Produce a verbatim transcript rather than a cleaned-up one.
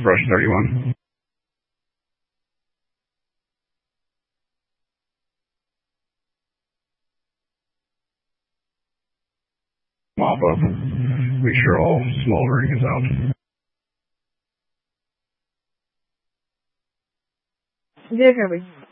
Brush thirty-one. Mop up. Make sure all smoldering is out. Different